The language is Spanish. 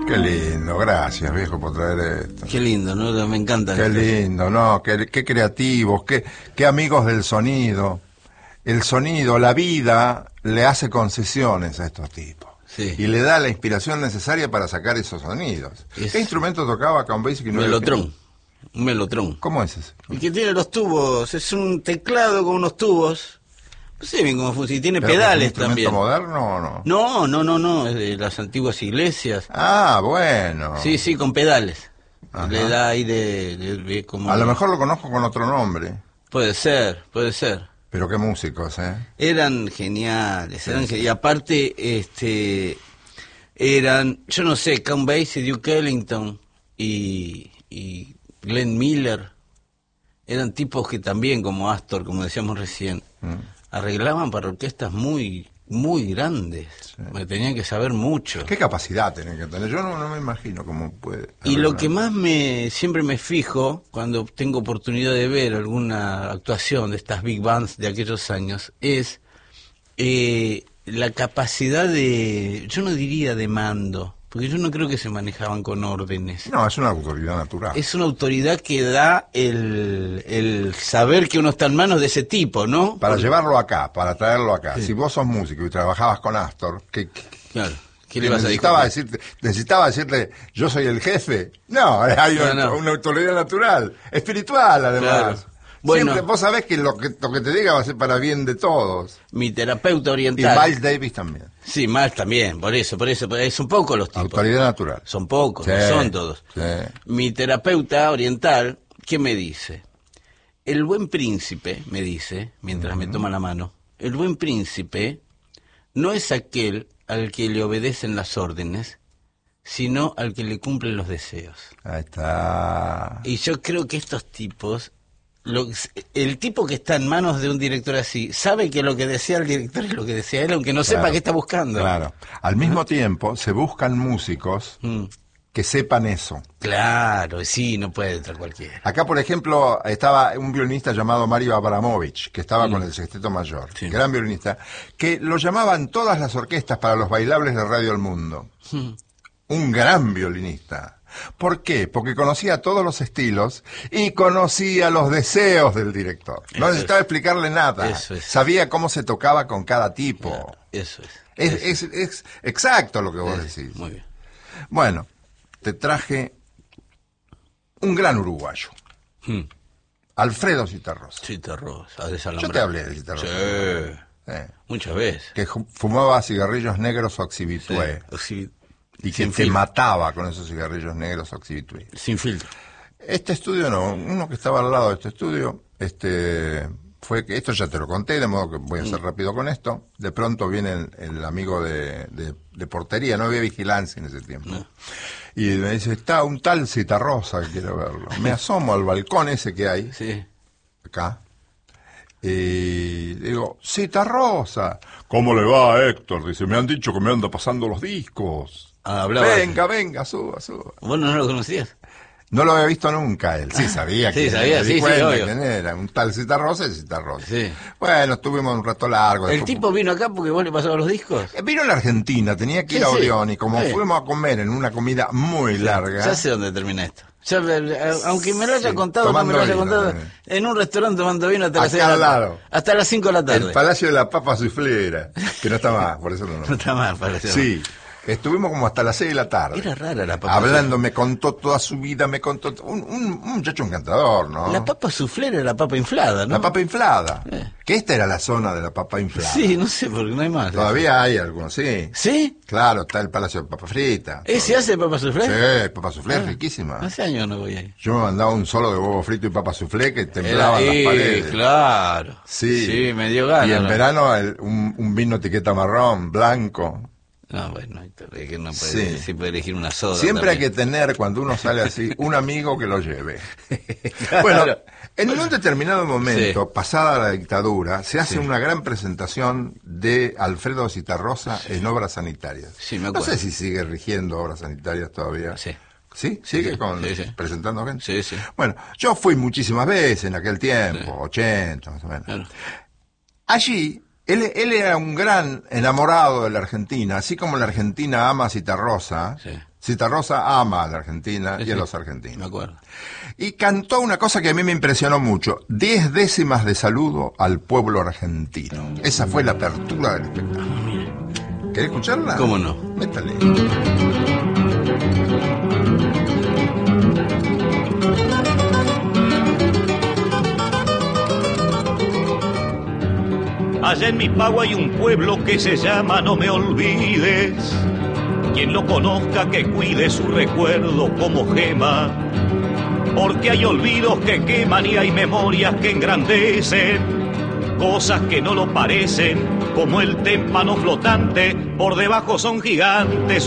Qué lindo, gracias viejo por traer esto. Qué lindo, ¿no? Me encanta. Qué lindo, ¿no? Qué creativos, qué amigos del sonido. El sonido, la vida, le hace concesiones a estos tipos. Sí. Y le da la inspiración necesaria para sacar esos sonidos. ¿Qué instrumento tocaba Count Basie? Melotrón. Un melotrón. ¿Cómo es ese? El que tiene los tubos, es un teclado con unos tubos. No sé bien cómo funciona, y tiene pedales también. ¿Es un instrumento moderno o no? No, es de las antiguas iglesias. Ah, bueno. Sí, con pedales. Ajá. Le da ahí de como... A lo mejor lo conozco con otro nombre. Puede ser. Pero qué músicos, ¿eh? Eran geniales, y aparte, eran, yo no sé, Count Basie, Duke Ellington y Glenn Miller, eran tipos que también, como Astor, como decíamos recién, arreglaban para orquestas muy, muy grandes, porque tenían que saber mucho. ¿Qué capacidad tienen que tener? Yo no me imagino cómo puede. Y lo que más siempre me fijo cuando tengo oportunidad de ver alguna actuación de estas big bands de aquellos años es la capacidad yo no diría de mando, porque yo no creo que se manejaban con órdenes. No, es una autoridad natural. Es una autoridad que da el saber que uno está en manos de ese tipo, ¿no? Para llevarlo acá, para traerlo acá. Sí. Si vos sos músico y trabajabas con Astor, Claro. ¿Qué le vas a necesitaba decirle, yo soy el jefe. No, hay una autoridad natural, espiritual además. Claro. Bueno, siempre vos sabés que lo que te diga va a ser para bien de todos. Mi terapeuta oriental. Y Miles Davis también. Sí, Miles también, por eso, son pocos los tipos. Autoridad natural. Son pocos, Sí, no son todos. Sí. Mi terapeuta oriental, ¿qué me dice? El buen príncipe, me dice, mientras me toma la mano, el buen príncipe no es aquel al que le obedecen las órdenes, sino al que le cumplen los deseos. Ahí está. Y yo creo que estos tipos, el tipo que está en manos de un director así, sabe que lo que desea el director es lo que desea él, aunque no sepa qué está buscando. Claro. Al mismo tiempo, se buscan músicos que sepan eso. Claro, sí, no puede entrar cualquiera. Acá, por ejemplo, estaba un violinista llamado Mario Abramovich, que estaba con el Sexteto Mayor, gran violinista, que lo llamaban todas las orquestas para los bailables de Radio El Mundo. Un gran violinista. ¿Por qué? Porque conocía todos los estilos y conocía los deseos del director. No necesitaba explicarle nada. Eso es. Sabía cómo se tocaba con cada tipo. Claro, eso Es exacto lo que vos decís. Muy bien. Bueno, te traje un gran uruguayo. Alfredo Citarrosa. Citarrosa, Yo te hablé de Citarrosa. Sí. Muchas veces. Que fumaba cigarrillos negros oxibitué. Sí. Y que te mataba con esos cigarrillos negros oxibitué. Sin filtro. Este estudio no, uno que estaba al lado de este estudio, fue que, esto ya te lo conté, de modo que voy a ser rápido con esto. De pronto viene el amigo de portería, no había vigilancia en ese tiempo. No. Y me dice, está un tal Citarrosa que quiero verlo. Me asomo al balcón ese que hay, acá, y digo, Citarrosa. ¿Cómo le va, Héctor? Dice, me han dicho que me anda pasando los discos. Venga, suba. ¿Vos no lo conocías? No lo había visto nunca él. Sí, sabía quién era. Sí, obvio. Quién era. Un tal Citarrosa y Citarrosa. Sí. Bueno, estuvimos un rato largo. ¿El tipo vino acá porque vos le pasabas los discos? Vino a la Argentina, tenía que ir a Odeón, y como fuimos a comer en una comida muy larga... Ya sé dónde termina esto. Aunque me lo haya contado, no me lo haya contado, en un restaurante tomando vino hasta las 5 de la tarde. El Palacio de la Papa Soufflé, que no está más, por eso no. No está más, parece. Sí. Estuvimos como hasta las 6 de la tarde. Era rara la papa. Hablando, me contó toda su vida, me contó... Un muchacho encantador, ¿no? La papa soufflé era la papa inflada, ¿no? La papa inflada. Que esta era la zona de la papa inflada. Sí, no sé, porque no hay más. Todavía hay algunos, sí. ¿Sí? Claro, está el Palacio de Papa Frita. ¿Se hace papa soufflé? Sí, papa soufflé, riquísima. Hace años no voy ahí. Yo me mandaba un solo de huevo frito y papa soufflé que temblaban las paredes. Claro. Sí, me dio ganas. Y en verano un vino etiqueta marrón, blanco. No, bueno, es que no puede, sí puede elegir una soda. Siempre también. hay que tener, cuando uno sale así, un amigo que lo lleve. Claro. Bueno, en un determinado momento, pasada la dictadura, se hace una gran presentación de Alfredo Citarrosa en obras sanitarias. Sí, me acuerdo. No sé si sigue rigiendo obras sanitarias todavía. Sí. ¿Sí? ¿Sigue presentando gente? Sí, sí. Bueno, yo fui muchísimas veces en aquel tiempo, 80 más o menos. Claro. Allí... Él era un gran enamorado de la Argentina, así como la Argentina ama a Citarrosa, Citarrosa ama a la Argentina y Sí, a los me argentinos. acuerdo. Y cantó una cosa que a mí me impresionó mucho: 10 décimas de saludo al pueblo argentino. Esa fue la apertura del espectáculo. ¿Querés escucharla? ¿Cómo no? Métale. Allá en mi pago hay un pueblo que se llama No Me Olvides. Quien lo conozca que cuide su recuerdo como gema, porque hay olvidos que queman y hay memorias que engrandecen, cosas que no lo parecen, como el témpano flotante, por debajo son gigantes.